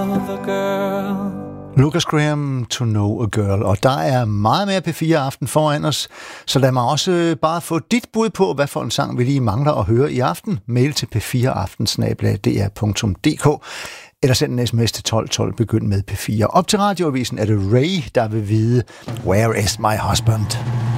a girl. Lucas Graham, To Know a Girl. Og der er meget mere P4-aften foran os, så lad mig også bare få dit bud på, hvad for en sang vi lige mangler at høre i aften. Mail til p4aften@dr.dk eller send en sms til 1212, begynd med P4. Op til radioavisen er det Ray, der vil vide, Where is my husband?